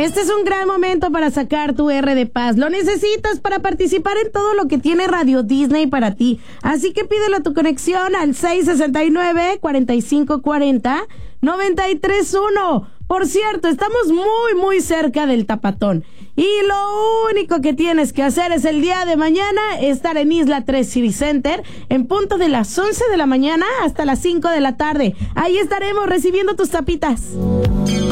Este es un gran momento para sacar tu R de paz. Lo necesitas para participar en todo lo que tiene Radio Disney para ti. Así que pídelo a tu conexión al 669-4540-931. Por cierto, estamos muy cerca del Tapatón. Y lo único que tienes que hacer es el día de mañana estar en Isla 3 City Center en punto de las 11 de la mañana hasta las 5 de la tarde. Ahí estaremos recibiendo tus tapitas.